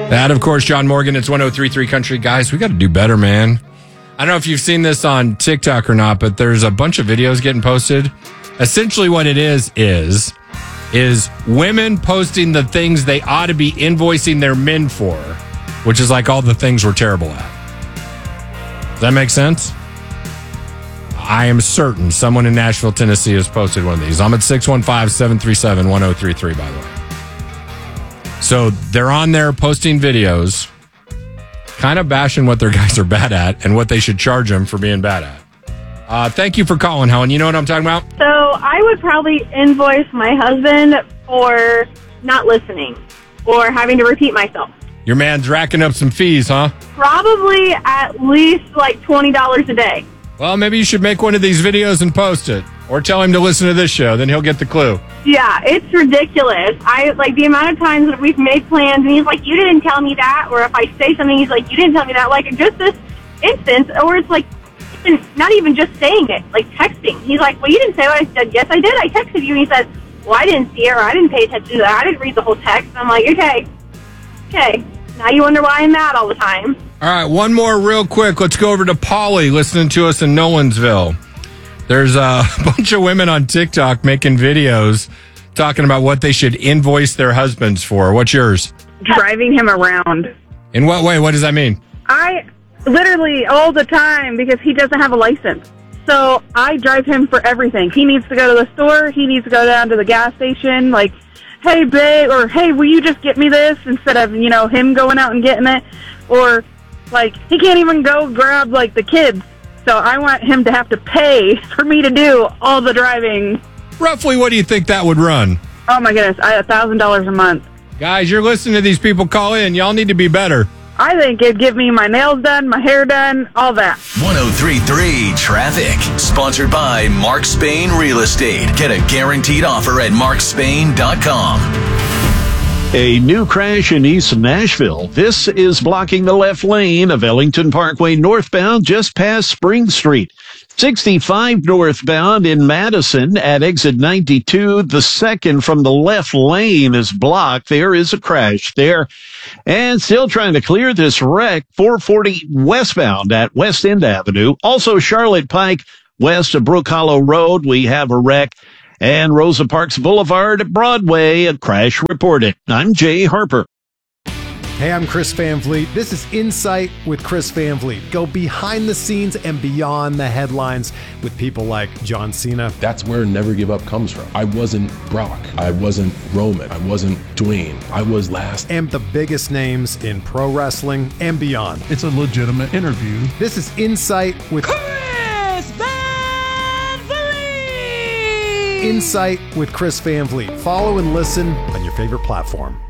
That, of course, John Morgan. It's 103.3 Country. Guys, we got to do better, man. I don't know if you've seen this on TikTok or not, but there's a bunch of videos getting posted. Essentially what it is women posting the things they ought to be invoicing their men for, which is like all the things we're terrible at. Does that make sense? I am certain someone in Nashville, Tennessee has posted one of these. I'm at 615-737-1033, by the way. So they're on there posting videos, kind of bashing what their guys are bad at and what they should charge them for being bad at. Thank you for calling, Helen. You know what I'm talking about? So I would probably invoice my husband for not listening or having to repeat myself. Your man's racking up some fees, huh? Probably at least like $20 a day. Well, maybe you should make one of these videos and post it. Or tell him to listen to this show, then he'll get the clue. Yeah, it's ridiculous. I like the amount of times that we've made plans and he's like, you didn't tell me that. Or if I say something, he's like, you didn't tell me that. Like just this instance, or it's like, not even just saying it, like texting. He's like, well, you didn't say what I said. Yes, I did. I texted you. And he says, well, I didn't see it, or I didn't pay attention to that. I didn't read the whole text. And I'm like, okay. Now you wonder why I'm mad all the time. All right, one more real quick. Let's go over to Polly listening to us in Nolensville. There's a bunch of women on TikTok making videos talking about what they should invoice their husbands for. What's yours? Driving him around. In what way? What does that mean? I literally all the time, because he doesn't have a license. So I drive him for everything. He needs to go to the store. He needs to go down to the gas station. Like, hey, babe, or hey, will you just get me this, instead of, him going out and getting it. Or, like, he can't even go grab, like, the kids. So I want him to have to pay for me to do all the driving. Roughly, what do you think that would run? Oh, my goodness. $1,000 a month. Guys, you're listening to these people call in. Y'all need to be better. I think it'd get me my nails done, my hair done, all that. 103.3 Traffic. Sponsored by Mark Spain Real Estate. Get a guaranteed offer at markspain.com. A new crash in East Nashville. This is blocking the left lane of Ellington Parkway northbound just past Spring Street. 65 northbound in Madison at exit 92. The second from the left lane is blocked. There is a crash there. And still trying to clear this wreck. 440 westbound at West End Avenue. Also Charlotte Pike west of Brook Hollow Road. We have a wreck. And Rosa Parks Boulevard at Broadway, a crash reported. I'm Jay Harper. Hey, I'm Chris Van Vliet. This is Insight with Chris Van Vliet. Go behind the scenes and beyond the headlines with people like John Cena. That's where Never Give Up comes from. I wasn't Brock. I wasn't Roman. I wasn't Dwayne. I was last. And the biggest names in pro wrestling and beyond. It's a legitimate interview. This is Insight with Chris Van Vliet. Insight with Chris Van Vliet. Follow and listen on your favorite platform.